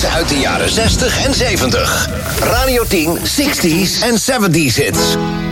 hits uit de jaren 60 en 70. Radio 10 60s en 70s hits.